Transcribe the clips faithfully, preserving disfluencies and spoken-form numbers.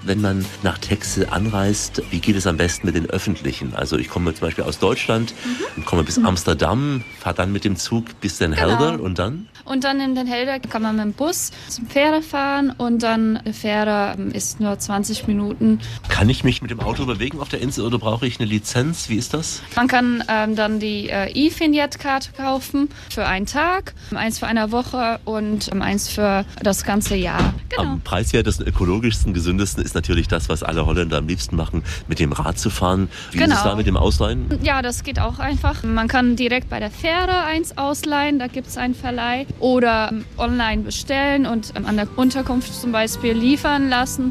Wenn man nach Texel anreist, wie geht es am besten mit den Öffentlichen? Also ich komme zum Beispiel aus Deutschland, mhm. komme bis mhm. Amsterdam, fahre dann mit dem Zug bis Den Helder genau. und dann? Und dann in Den Helder kann man mit dem Bus zum Fähre fahren und dann die Fähre ist nur zwanzig Minuten. Kann ich mich mit dem Auto bewegen auf der Insel oder brauche ich eine Lizenz? Wie ist das? Man kann ähm, dann die äh, E-Vignette-Karte kaufen für einen Tag, eins für eine Woche und ähm, eins für das ganze Jahr. Genau. Am preiswertesten, ökologischsten, gesündesten ist natürlich das, was alle Holländer am liebsten machen, mit dem Rad zu fahren. Wie genau. ist es da mit dem Ausleihen? Ja, das geht auch einfach. Man kann direkt bei der Fähre eins ausleihen, da gibt es einen Verleih. Oder ähm, online bestellen und ähm, an der Unterkunft zum Beispiel liefern lassen.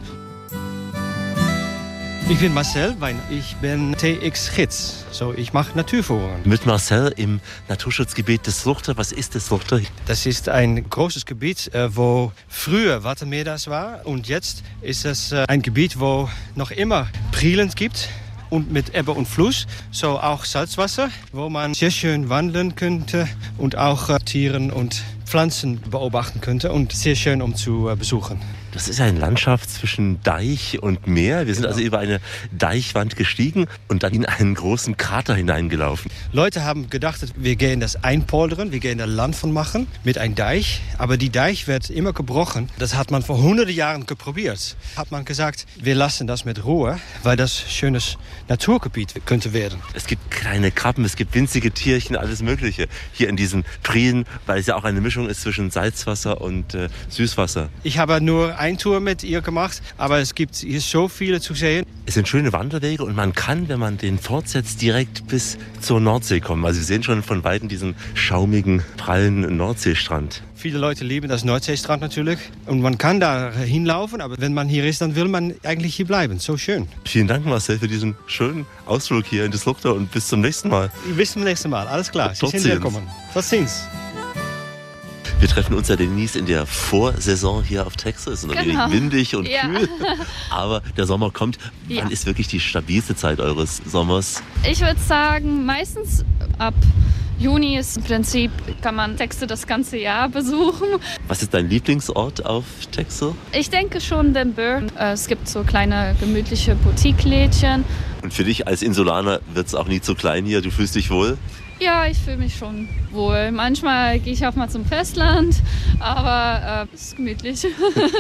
Ich bin Marcel, ich bin T X-Gids, so ich mache Naturführungen. Mit Marcel im Naturschutzgebiet des Sluchter. Was ist das Sluchter? Das ist ein großes Gebiet, wo früher Wattenmeer das war. Und jetzt ist es ein Gebiet, wo noch immer Prielen gibt. Und mit Ebbe und Fluss, so auch Salzwasser, wo man sehr schön wandeln könnte und auch äh, Tieren und Pflanzen beobachten könnte und sehr schön um zu äh, besuchen. Das ist eine Landschaft zwischen Deich und Meer. Wir sind genau. also über eine Deichwand gestiegen und dann in einen großen Krater hineingelaufen. Leute haben gedacht, wir gehen das einpoldern, wir gehen da Land von machen mit einem Deich. Aber die Deich wird immer gebrochen. Das hat man vor hunderten Jahren geprobiert. Hat man gesagt, wir lassen das mit Ruhe, weil das schönes Naturgebiet könnte werden. Es gibt kleine Krabben, es gibt winzige Tierchen, alles Mögliche hier in diesen Prielen, weil es ja auch eine Mischung ist zwischen Salzwasser und äh, Süßwasser. Ich habe nur eine Tour mit ihr gemacht, aber es gibt hier so viele zu sehen. Es sind schöne Wanderwege und man kann, wenn man den fortsetzt, direkt bis zur Nordsee kommen. Also wir sehen schon von Weitem diesen schaumigen, prallen Nordseestrand. Viele Leute lieben das Nordseestrand natürlich und man kann da hinlaufen, aber wenn man hier ist, dann will man eigentlich hier bleiben. So schön. Vielen Dank, Marcel, für diesen schönen Ausflug hier in das Sluchter und bis zum nächsten Mal. Bis zum nächsten Mal, alles klar. Sie sind willkommen. Tot ziens. Wir treffen uns ja Denise in der Vorsaison hier auf Texel. Es ist natürlich genau. windig und ja. kühl, aber der Sommer kommt. Ja. Wann ist wirklich die stabilste Zeit eures Sommers? Ich würde sagen, meistens ab Juni ist im Prinzip, kann man Texel das ganze Jahr besuchen. Was ist dein Lieblingsort auf Texel? Ich denke schon Den Burg. Es gibt so kleine gemütliche Boutique-Lädchen. Und für dich als Insulaner wird es auch nie zu klein hier? Du fühlst dich wohl? Ja, ich fühle mich schon wohl. Manchmal gehe ich auch mal zum Festland, aber es äh, ist gemütlich.